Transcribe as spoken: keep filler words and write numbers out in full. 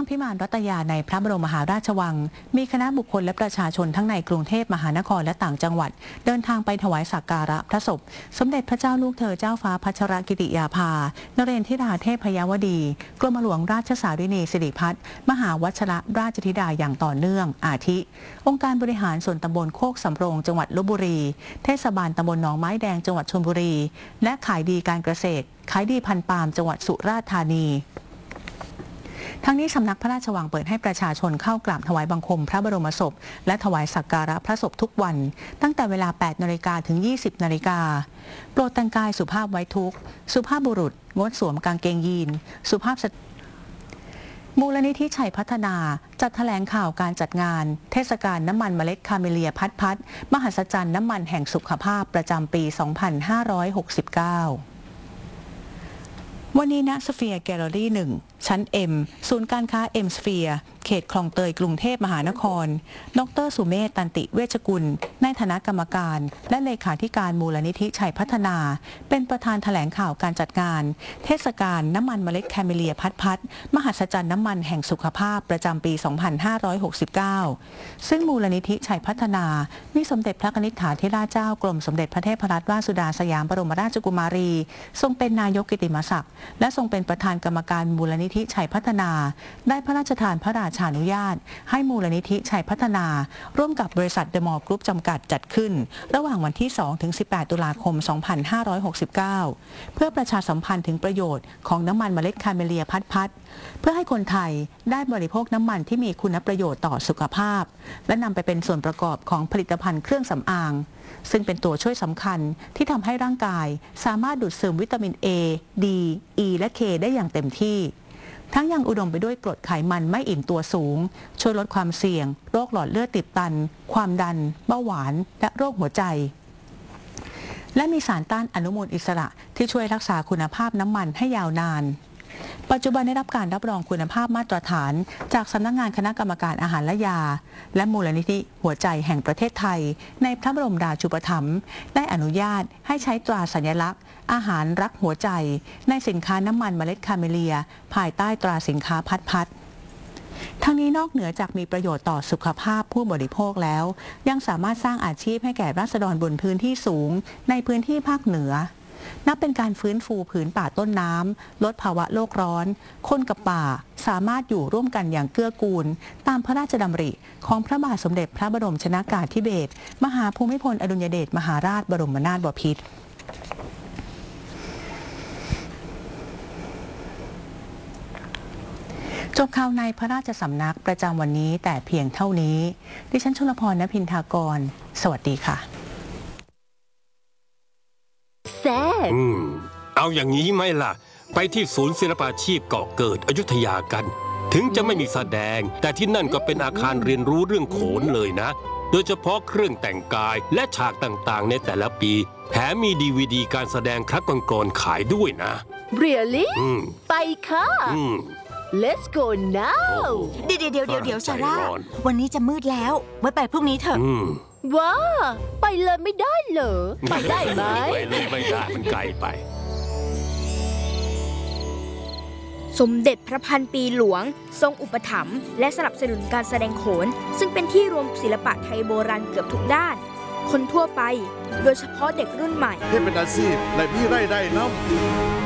พิมานรัตยาในพระบรมมหาราชวังมีคณะบุคคลและประชาชนทั้งในกรุงเทพมหานครและต่างจังหวัดเดินทางไปถวายสักการะพระศพสมเด็จพระเจ้าลูกเธอเจ้าฟ้าพัชรกิติยาภานเรนทิราเทพยาวดีกรมหลวงราชสารินีสิริพัฒน์มหาวัชรราชธิดาอย่างต่อเนื่องอาทิ องค์การบริหารส่วนตำบลโคกสำโรงจังหวัดลพบุรีเทศบาลตำบลหนองไม้แดงจังหวัดชลบุรีและขายดีการเกษตรขายดีพันธุ์ปาล์มจังหวัดสุราษฎร์ธานีทั้งนี้สำนักพระราชวังเปิดให้ประชาชนเข้ากราบถวายบังคมพระบรมศพและถวายสักการะพระศพทุกวันตั้งแต่เวลา แปดนาฬิกา ถึง ยี่สิบนาฬิกาโปรดแต่งกายสุภาพไว้ทุกข์สุภาพบุรุษงดสวมกางเกงยีนสุภาพสตรีมูลนิธิชัยพัฒนาจัดแถลงข่าวการจัดงานเทศกาลน้ำมันเมล็ดคาเมเลียพัดพัดมหัศจรรย์น้ำมันแห่งสุขภาพประจำปี สองพันห้าร้อยหกสิบเก้าวันนี้ณสเฟียร์แกลเลอรี่หนึ่งชั้น M ศูนย์การค้า M Sphere เขตคลองเตยกรุงเทพมหานครดรสุเมธตันติเวชกุลในฐานะกรรมการและเลขาธิการมูลนิธิชัยพัฒนาเป็นประธานแถลงข่าวการจัดงานเทศกาลน้ำมันเมล็ดแคเมเลียพัดพัดมหัศจรรย์น้ำมันแห่งสุขภาพประจำปี สองพันห้าร้อยหกสิบเก้า ซึ่งมูลนิธิชัยพัฒนามีสมเด็จพระนิธิถาธิราชเจ้ากรมสมเด็จพระเทพรัตนราชสุดาสยามบรมราชกุมารีทรงเป็นนายกกิตติมศักดิ์และทรงเป็นประธานกรรมการมูลนิธิชัยพัฒนาได้พระราชทานพระราชานุญาตให้มูลนิธิชัยพัฒนาร่วมกับบริษัทเดอะมอลล์กรุ๊ปจำกัดจัดขึ้นระหว่างวันที่ สองถึงสิบแปด ตุลาคม สองพันห้าร้อยหกสิบเก้า เพื่อประชาสัมพันธ์ถึงประโยชน์ของน้ำมันเมล็ดคาเมเลียพัดพัดเพื่อให้คนไทยได้บริโภคน้ำมันที่มีคุณประโยชน์ต่อสุขภาพและนำไปเป็นส่วนประกอบของผลิตภัณฑ์เครื่องสำอางซึ่งเป็นตัวช่วยสำคัญที่ทำให้ร่างกายสามารถดูดซึมวิตามิน A D E และ K ได้อย่างเต็มที่ทั้งยังอุดมไปด้วยกรดไขมันไม่อิ่มตัวสูงช่วยลดความเสี่ยงโรคหลอดเลือดติดตันความดันเบาหวานและโรคหัวใจและมีสารต้านอนุมูลอิสระที่ช่วยรักษาคุณภาพน้ำมันให้ยาวนานปัจจุบันได้รับการรับรองคุณภาพมาตรฐานจากสำนักงานคณะกรรมการอาหารและยาและมูลนิธิหัวใจแห่งประเทศไทยในพระบรมราชูปถัมภ์ได้อนุญาตให้ใช้ตราสัญลักษณ์อาหารรักหัวใจในสินค้าน้ำมันเมล็ดคาเมเลียภายใต้ตราสินค้าพัดพัดทั้งนี้นอกเหนือจากมีประโยชน์ต่อสุขภาพผู้บริโภคแล้วยังสามารถสร้างอาชีพให้แก่ราษฎรบนพื้นที่สูงในพื้นที่ภาคเหนือนับเป็นการฟื้นฟูผืนป่าต้นน้ำลดภาวะโลกร้อนคนกับป่าสามารถอยู่ร่วมกันอย่างเกื้อกูลตามพระราชดำริของพระบาทสมเด็จพระบรมชนกาธิเบศรมหาภูมิพลอดุลยเดชมหาราชบรมนาถบพิตรจบข่าวในพระราชสำนักประจำวันนี้แต่เพียงเท่านี้ดิฉันชลพร ณพินทากรสวัสดีค่ะแซ่บอืมเอาอย่างนี้ไหมล่ะไปที่ศูนย์ศิลปาชีพเกาะเกิดอยุธยากันถึงจะไม่มีแสดงแต่ที่นั่นก็เป็นอาคารเรียนรู้เรื่องโขนเลยนะโดยเฉพาะเครื่องแต่งกายและฉากต่างๆในแต่ละปีแถมมีดีวีดีการแสดงครั้งก่อนๆขายด้วยนะ Really ไปค่ะ Let's go now เดี๋ยวเดี๋ยวเดี๋ยวเดี๋ยวซาร่าวันนี้จะมืดแล้วไว้ไปพรุ่งนี้เถอะว้าไปเลยไม่ได้เหรอไปได้ไหมไปเลยไม่ได้มันไกลไปสมเด็จพระพันปีหลวงทรงอุปถัมภ์และสนับสนุนการแสดงโขนซึ่งเป็นที่รวมศิลปะไทยโบราณเกือบทุกด้านคนทั่วไปโดยเฉพาะเด็กรุ่นใหม่ให้เป็นอาชีพและมีรายได้นำ